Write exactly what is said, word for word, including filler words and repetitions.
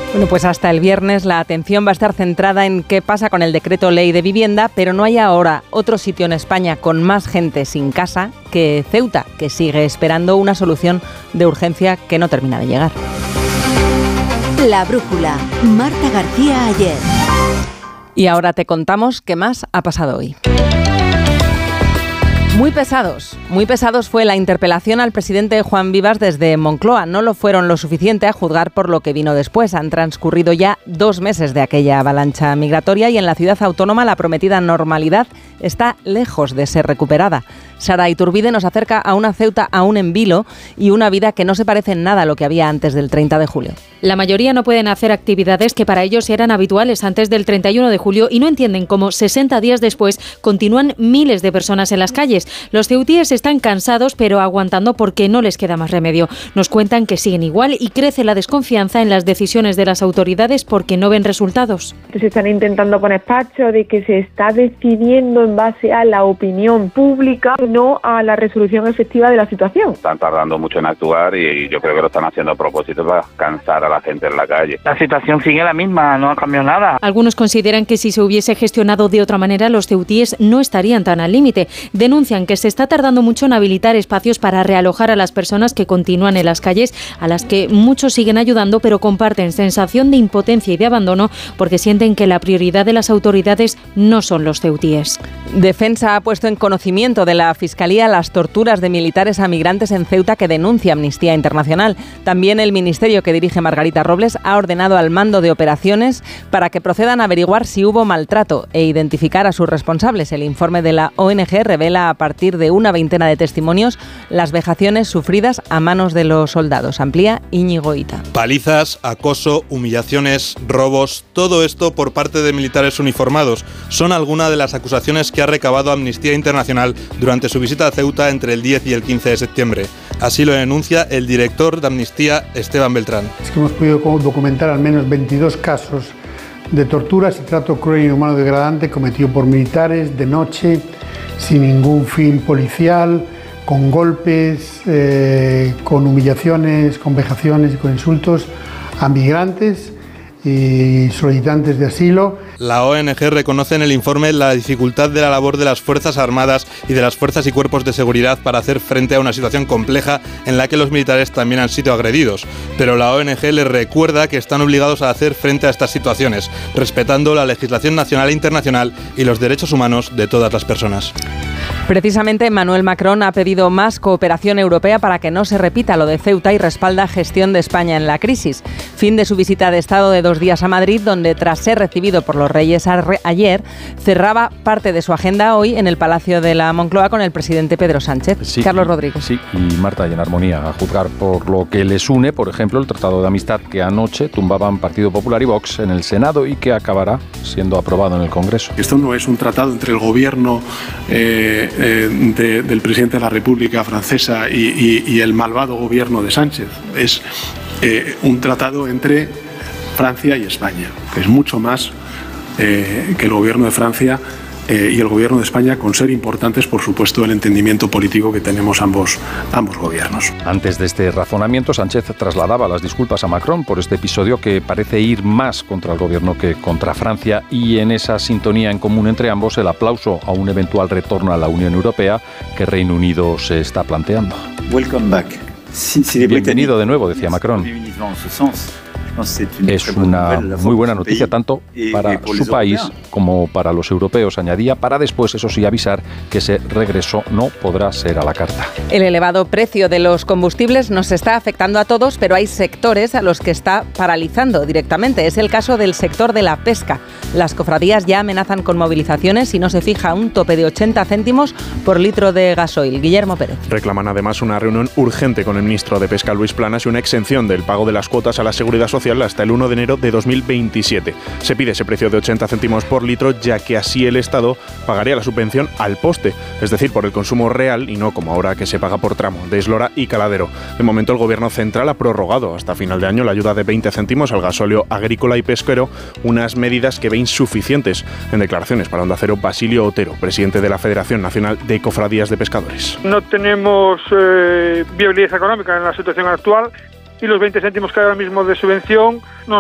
Bueno, pues hasta el viernes la atención va a estar centrada en qué pasa con el decreto ley de vivienda, pero no hay ahora otro sitio en España con más gente sin casa que Ceuta, que sigue esperando una solución de urgencia que no termina de llegar. La brújula, Marta García Ayer. Y ahora te contamos qué más ha pasado hoy. Muy pesados, muy pesados fue la interpelación al presidente Juan Vivas desde Moncloa. No lo fueron lo suficiente a juzgar por lo que vino después. Han transcurrido ya dos meses de aquella avalancha migratoria y en la ciudad autónoma la prometida normalidad está lejos de ser recuperada. Sara Iturbide nos acerca a una Ceuta aún en vilo y una vida que no se parece en nada a lo que había antes del treinta de julio. La mayoría no pueden hacer actividades que para ellos eran habituales antes del treinta y uno de julio y no entienden cómo sesenta días después continúan miles de personas en las calles. Los ceutíes están cansados pero aguantando porque no les queda más remedio. Nos cuentan que siguen igual y crece la desconfianza en las decisiones de las autoridades porque no ven resultados. Se están intentando poner pacho de que se está decidiendo en base a la opinión pública, no a la resolución efectiva de la situación. Están tardando mucho en actuar y yo creo que lo están haciendo a propósito para cansar a la gente en la calle. La situación sigue la misma, no ha cambiado nada. Algunos consideran que si se hubiese gestionado de otra manera, los ceutíes no estarían tan al límite. Denuncian que se está tardando mucho en habilitar espacios para realojar a las personas que continúan en las calles, a las que muchos siguen ayudando, pero comparten sensación de impotencia y de abandono porque sienten que la prioridad de las autoridades no son los ceutíes. Defensa ha puesto en conocimiento de la Fiscalía las torturas de militares a migrantes en Ceuta que denuncia Amnistía Internacional. También el ministerio que dirige Margarita Robles ha ordenado al mando de operaciones para que procedan a averiguar si hubo maltrato e identificar a sus responsables. El informe de la O N G revela a partir de una veintena de testimonios las vejaciones sufridas a manos de los soldados. Amplía Íñigo Ita. Palizas, acoso, humillaciones, robos, todo esto por parte de militares uniformados son algunas de las acusaciones que ha recabado Amnistía Internacional durante su visita a Ceuta entre el diez y el quince de septiembre. Así lo denuncia el director de Amnistía, Esteban Beltrán. Es que hemos podido documentar al menos veintidós casos de torturas y trato cruel, inhumano, degradante cometido por militares de noche, sin ningún fin policial, con golpes, eh, con humillaciones, con vejaciones y con insultos a migrantes y solicitantes de asilo. La O N G reconoce en el informe la dificultad de la labor de las Fuerzas Armadas y de las fuerzas y cuerpos de seguridad para hacer frente a una situación compleja en la que los militares también han sido agredidos. Pero la O N G les recuerda que están obligados a hacer frente a estas situaciones, respetando la legislación nacional e internacional y los derechos humanos de todas las personas. Precisamente Emmanuel Macron ha pedido más cooperación europea para que no se repita lo de Ceuta y respalda gestión de España en la crisis. Fin de su visita de Estado de dos días a Madrid, donde tras ser recibido por los Reyes ayer, cerraba parte de su agenda hoy en el Palacio de la Moncloa con el presidente Pedro Sánchez. Sí, Carlos Rodríguez. Sí, y Marta, y en armonía, a juzgar por lo que les une, por ejemplo, el Tratado de Amistad que anoche tumbaban Partido Popular y Vox en el Senado y que acabará siendo aprobado en el Congreso. Esto no es un tratado entre el gobierno eh, eh, de, del presidente de la República Francesa y, y, y el malvado gobierno de Sánchez. Es eh, un tratado entre Francia y España, que es mucho más eh, que el gobierno de Francia eh, y el gobierno de España, con ser importantes, por supuesto, el entendimiento político que tenemos ambos, ambos gobiernos. Antes de este razonamiento, Sánchez trasladaba las disculpas a Macron por este episodio que parece ir más contra el gobierno que contra Francia, y en esa sintonía en común entre ambos, el aplauso a un eventual retorno a la Unión Europea que Reino Unido se está planteando. Welcome back. Bienvenido de nuevo, decía Macron. Es una muy buena noticia tanto para su país como para los europeos, añadía, para después, eso sí, avisar que ese regreso no podrá ser a la carta. El elevado precio de los combustibles nos está afectando a todos, pero hay sectores a los que está paralizando directamente. Es el caso del sector de la pesca. Las cofradías ya amenazan con movilizaciones si no se fija un tope de ochenta céntimos por litro de gasoil. Guillermo Pérez. Reclaman además una reunión urgente con el ministro de Pesca, Luis Planas, y una exención del pago de las cuotas a la Seguridad Social hasta el uno de enero de dos mil veintisiete. Se pide ese precio de ochenta céntimos por litro, ya que así el Estado pagaría la subvención al poste, es decir, por el consumo real y no como ahora que se paga por tramo de Eslora y Caladero. De momento el Gobierno central ha prorrogado hasta final de año la ayuda de veinte céntimos al gasóleo agrícola y pesquero, unas medidas que ve insuficientes. En declaraciones para Onda Cero, Basilio Otero, presidente de la Federación Nacional de Cofradías de Pescadores. No tenemos eh, viabilidad económica en la situación actual y los veinte céntimos que hay ahora mismo de subvención no